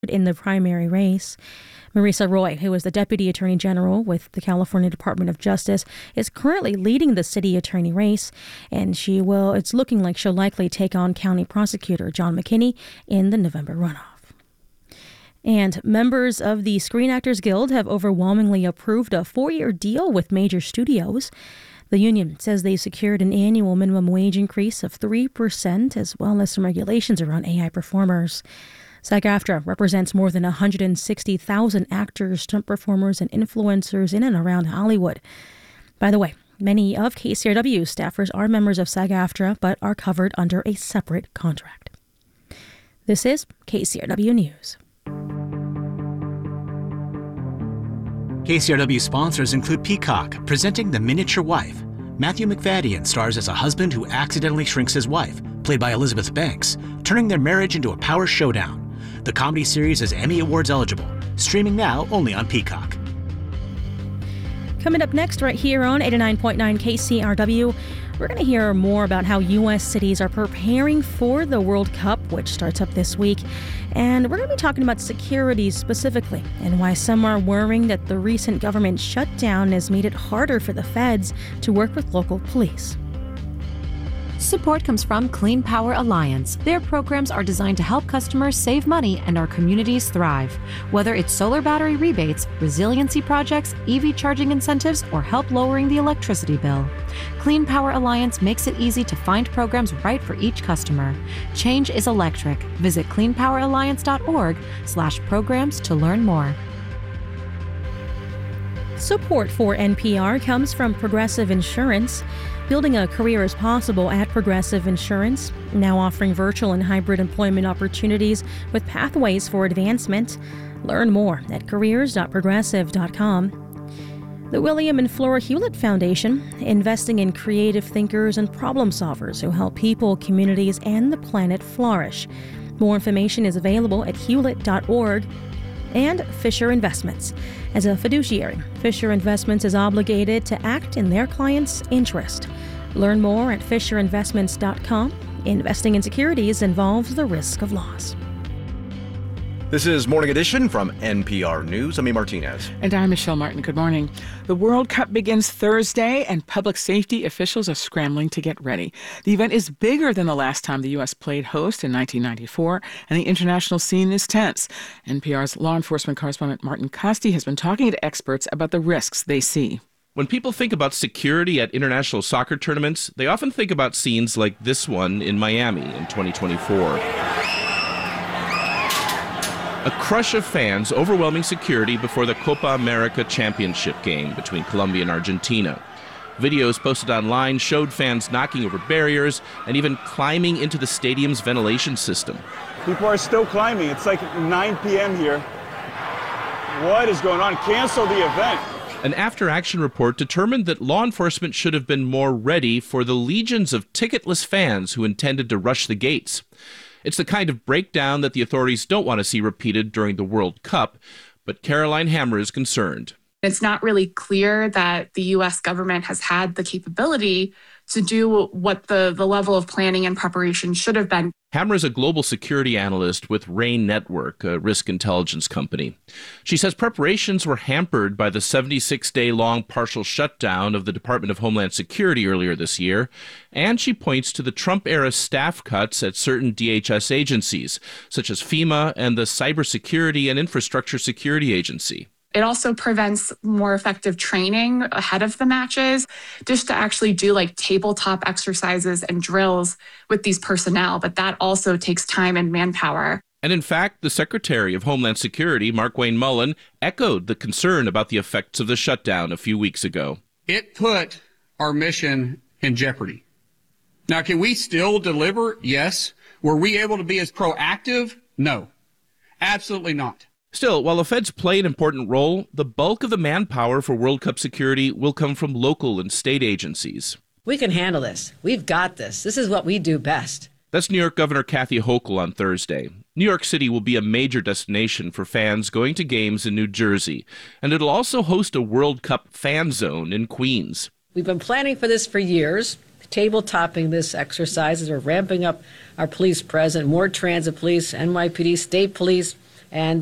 in the primary race. Marisa Roy, who is the Deputy Attorney General with the California Department of Justice, is currently leading the city attorney race, and it's looking like she'll likely take on County Prosecutor John McKinney in the November runoff. And members of the Screen Actors Guild have overwhelmingly approved a 4-year deal with major studios. The union says they secured an annual minimum wage increase of 3%, as well as some regulations around AI performers. SAG-AFTRA represents more than 160,000 actors, stunt performers, and influencers in and around Hollywood. By the way, many of KCRW staffers are members of SAG-AFTRA, but are covered under a separate contract. This is KCRW News. KCRW sponsors include Peacock, presenting The Miniature Wife. Matthew McFadden stars as a husband who accidentally shrinks his wife, played by Elizabeth Banks, turning their marriage into a power showdown. The comedy series is Emmy Awards eligible. Streaming now only on Peacock. Coming up next right here on 89.9 KCRW, we're going to hear more about how U.S. cities are preparing for the World Cup, which starts up this week. And we're going to be talking about security specifically and why some are worrying that the recent government shutdown has made it harder for the feds to work with local police. Support comes from Clean Power Alliance. Their programs are designed to help customers save money and our communities thrive. Whether it's solar battery rebates, resiliency projects, EV charging incentives, or help lowering the electricity bill. Clean Power Alliance makes it easy to find programs right for each customer. Change is electric. Visit cleanpoweralliance.org/programs to learn more. Support for NPR comes from Progressive Insurance. Building a career is possible at Progressive Insurance, now offering virtual and hybrid employment opportunities with pathways for advancement. Learn more at careers.progressive.com. The William and Flora Hewlett Foundation, investing in creative thinkers and problem solvers who help people, communities, and the planet flourish. More information is available at hewlett.org. And Fisher Investments. As a fiduciary, Fisher Investments is obligated to act in their clients' interest. Learn more at fisherinvestments.com. Investing in securities involves the risk of loss. This is Morning Edition from NPR News. I'm E. Martinez. And I'm Michelle Martin. Good morning. The World Cup begins Thursday, and public safety officials are scrambling to get ready. The event is bigger than the last time the U.S. played host in 1994, and the international scene is tense. NPR's law enforcement correspondent Martin Kaste has been talking to experts about the risks they see. When people think about security at international soccer tournaments, they often think about scenes like this one in Miami in 2024. A crush of fans overwhelming security before the Copa America championship game between Colombia and Argentina. Videos posted online showed fans knocking over barriers and even climbing into the stadium's ventilation system. People are still climbing. It's like 9 p.m. here. What is going on? Cancel the event. An after-action report determined that law enforcement should have been more ready for the legions of ticketless fans who intended to rush the gates. It's the kind of breakdown that the authorities don't want to see repeated during the World Cup, but Caroline Hammer is concerned. It's not really clear that the U.S. government has had the capability to do what the level of planning and preparation should have been. Hammer is a global security analyst with RAIN Network, a risk intelligence company. She says preparations were hampered by the 76-day-long partial shutdown of the Department of Homeland Security earlier this year, and she points to the Trump-era staff cuts at certain DHS agencies, such as FEMA and the Cybersecurity and Infrastructure Security Agency. It also prevents more effective training ahead of the matches, just to actually do like tabletop exercises and drills with these personnel. But that also takes time and manpower. And in fact, the Secretary of Homeland Security, Markwayne Mullin, echoed the concern about the effects of the shutdown a few weeks ago. It put our mission in jeopardy. Now, can we still deliver? Yes. Were we able to be as proactive? No, absolutely not. Still, while the feds play an important role, the bulk of the manpower for World Cup security will come from local and state agencies. We can handle this. We've got this. This is what we do best. That's New York Governor Kathy Hochul on Thursday. New York City will be a major destination for fans going to games in New Jersey, and it'll also host a World Cup fan zone in Queens. We've been planning for this for years, tabletopping this exercise as we're ramping up our police presence, more transit police, NYPD, state police, And